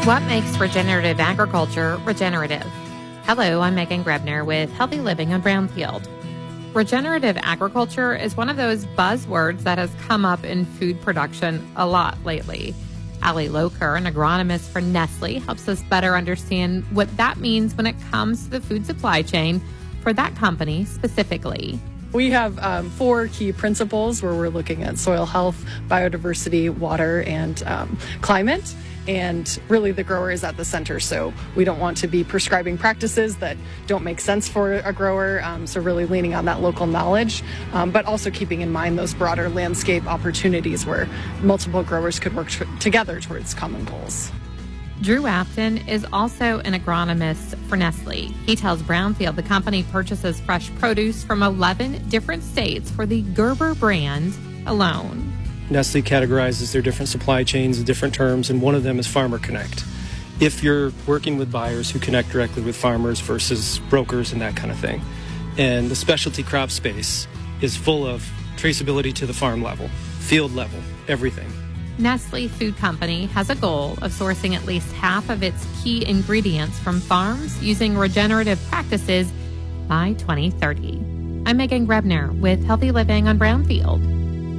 What makes regenerative agriculture regenerative? Hello, I'm Megan Grebner with Healthy Living on Brownfield. Regenerative agriculture is one of those buzzwords that has come up in food production a lot lately. Ali Loker, an agronomist for Nestle, helps us better understand what that means when it comes to the food supply chain for that company specifically. We have 4 key principles where we're looking at soil health, biodiversity, water, and climate. And really the grower is at the center. So we don't want to be prescribing practices that don't make sense for a grower. So really leaning on that local knowledge, but also keeping in mind those broader landscape opportunities where multiple growers could work together towards common goals. Drew Afton is also an agronomist for Nestle. He tells Brownfield the company purchases fresh produce from 11 different states for the Gerber brand alone. Nestle categorizes their different supply chains in different terms, and one of them is Farmer Connect. If you're working with buyers who connect directly with farmers versus brokers and that kind of thing. And the specialty crop space is full of traceability to the farm level, field level, everything. Nestle Food Company has a goal of sourcing at least half of its key ingredients from farms using regenerative practices by 2030. I'm Megan Grebner with Healthy Living on Brownfield.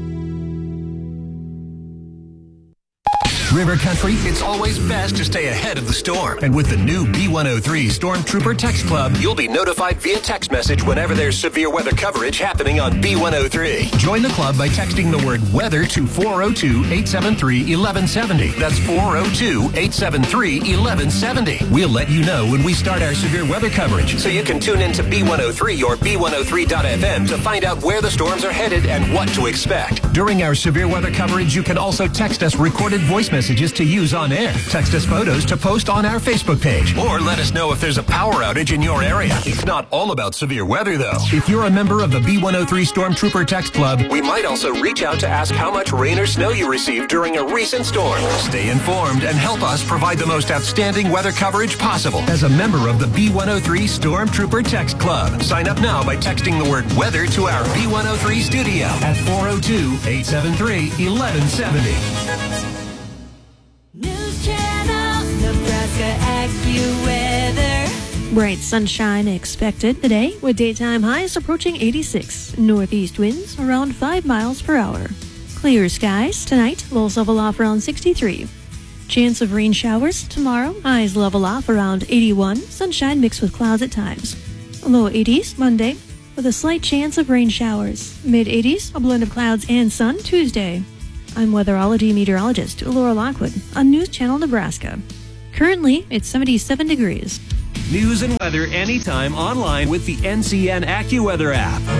River Country, it's always best to stay ahead of the storm. And with the new B103 Stormtrooper Text Club, you'll be notified via text message whenever there's severe weather coverage happening on B103. Join the club by texting the word weather to 402-873-1170. That's 402-873-1170. We'll let you know when we start our severe weather coverage, so you can tune in to B103 or B103.FM to find out where the storms are headed and what to expect. During our severe weather coverage, you can also text us recorded voice messages to use on air. Text us photos to post on our Facebook page. Or let us know if there's a power outage in your area. It's not all about severe weather, though. If you're a member of the B103 Stormtrooper Text Club, we might also reach out to ask how much rain or snow you received during a recent storm. Stay informed and help us provide the most outstanding weather coverage possible as a member of the B103 Stormtrooper Text Club. Sign up now by texting the word weather to our B103 studio at 402-873-1170. News Channel, Nebraska AccuWeather. Bright sunshine expected today with daytime highs approaching 86. Northeast winds around 5 miles per hour. Clear skies tonight, lows level off around 63. Chance of rain showers tomorrow, highs level off around 81. Sunshine mixed with clouds at times. Low 80s Monday with a slight chance of rain showers. Mid 80s, a blend of clouds and sun Tuesday. I'm weatherology meteorologist Laura Lockwood on News Channel Nebraska. Currently, it's 77 degrees. News and weather anytime online with the NCN AccuWeather app.